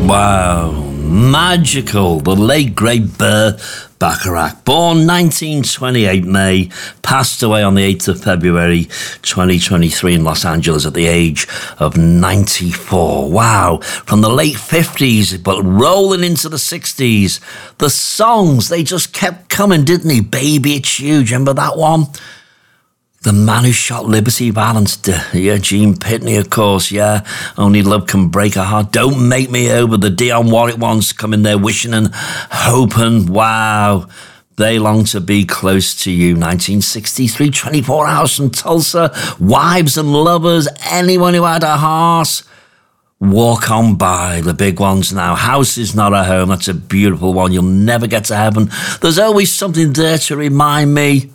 Wow, magical. The late, great Burt Bacharach, born 1928 May, passed away on the 8th of February 2023 in Los Angeles at the age of 94. Wow, from the late 50s, but rolling into the 60s, the songs, they just kept coming, didn't they? Baby, It's You, remember that one? The Man Who Shot Liberty Valance, yeah, Gene Pitney, of course, yeah. Only Love Can Break a Heart. Don't Make Me Over. The Dionne Warwick ones coming there, wishing and hoping. Wow. They Long to Be Close to You. 1963, 24 Hours from Tulsa. Wives and Lovers. Anyone Who Had a Heart. Walk On By, the big ones now. House Is Not a Home. That's a beautiful one. You'll never get to heaven. There's always something there to remind me.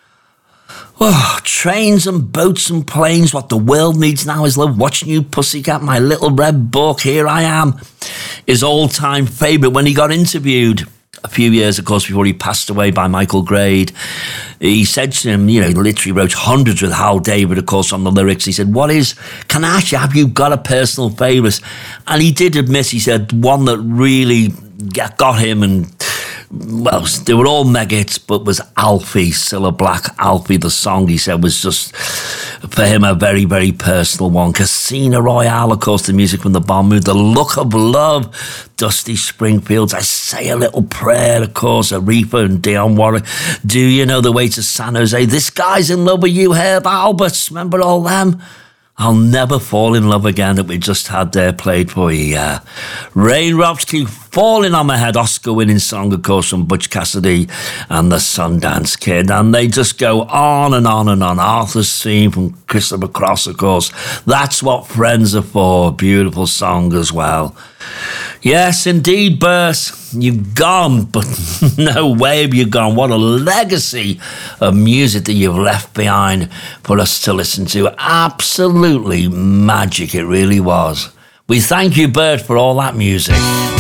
Oh, trains and boats and planes, what the world needs now is love. Watching You, Pussycat, My Little Red Book, Here I Am, his all-time favourite. When he got interviewed a few years, of course, before he passed away by Michael Grade, he said to him, you know, he literally wrote hundreds with Hal David, of course, on the lyrics. He said, can I ask you, have you got a personal favourite? And he did admit, he said, one that really got him and... well, they were all mega hits, but was Alfie, Cilla Black, Alfie, the song, he said, was just, for him, a very, very personal one. Casino Royale, of course, the music from the Bond movie. The Look of Love, Dusty Springfield's I Say a Little Prayer, of course, Aretha and Dionne Warwick. Do You Know the Way to San Jose? This Guy's in Love with You, Herb Alberts, remember all them? I'll Never Fall in Love Again that we just had there played for you, yeah. Raindrops Keep Falling on My Head, Oscar-winning song, of course, from Butch Cassidy and the Sundance Kid. And they just go on and on and on. Arthur's Theme from Christopher Cross, of course. That's What Friends Are For. Beautiful song as well. Yes, indeed, Burt, you've gone, but no way have you gone. What a legacy of music that you've left behind for us to listen to. Absolutely magic, it really was. We thank you, Burt, for all that music.